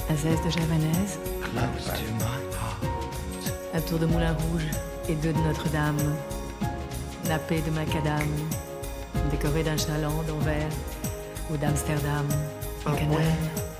Azès de Javanaise, Close to my heart. un tour de Moulin Rouge et deux de Notre-Dame, nappé de macadam, décoré d'un chaland d'Anvers ou d'Amsterdam, en Canal.